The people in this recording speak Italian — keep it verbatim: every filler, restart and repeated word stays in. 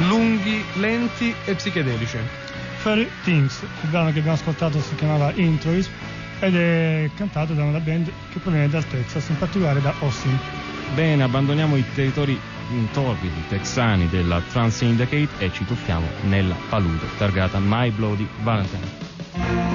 lunghi, lenti e psichedelici. Fairy Things, il brano che abbiamo ascoltato si chiamava Introis ed è cantato da una band che proviene dal Texas, in particolare da Austin. Bene, abbandoniamo i territori torridi texani della Trans Syndicate e ci tuffiamo nella palude targata My Bloody Valentine.